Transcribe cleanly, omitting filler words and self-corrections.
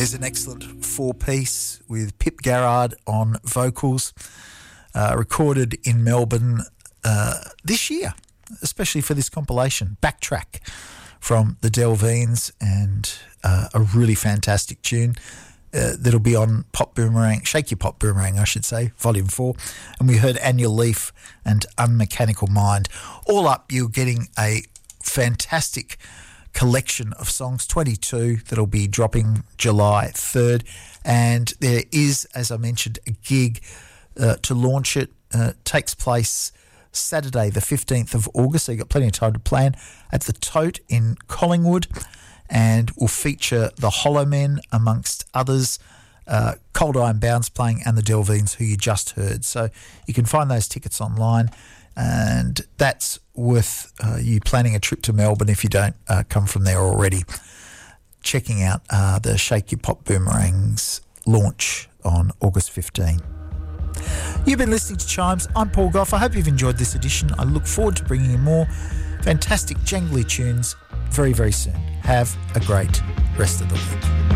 There's an excellent four-piece with Pip Garrard on vocals, recorded in Melbourne this year, especially for this compilation, Backtrack from the Delveens, and a really fantastic tune that'll be on Pop Boomerang, Shake Your Pop Boomerang, I should say, Volume 4. And we heard Annual Leaf and Unmechanical Mind. All up, you're getting a fantastic collection of songs, 22, that'll be dropping July 3rd. And there is, as I mentioned, a gig to launch it. Takes place Saturday the 15th of August, so you've got plenty of time to plan, at the Tote in Collingwood, and will feature the Hollow Men amongst others, Cold Iron Bounce playing, and the Delveens, who you just heard. So you can find those tickets online, and that's worth you planning a trip to Melbourne if you don't come from there already. Checking out the Shake Your Pop Boomerangs launch on August 15. You've been listening to Chimes. I'm Paul Gough. I hope you've enjoyed this edition. I look forward to bringing you more fantastic jangly tunes very, very soon. Have a great rest of the week.